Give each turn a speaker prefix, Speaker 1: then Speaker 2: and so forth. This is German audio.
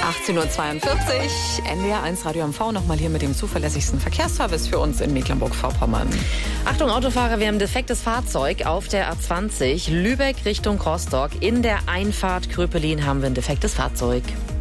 Speaker 1: 18:42 Uhr, NDR 1 Radio MV, nochmal hier mit dem zuverlässigsten Verkehrsservice für uns in Mecklenburg-Vorpommern.
Speaker 2: Achtung Autofahrer, wir haben ein defektes Fahrzeug auf der A20, Lübeck Richtung Rostock. In der Einfahrt Kröpelin haben wir ein defektes Fahrzeug.